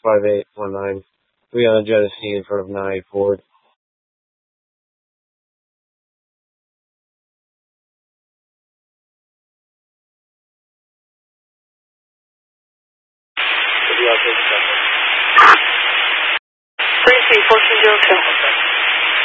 5819. We on Genesee in front of 9 Ford.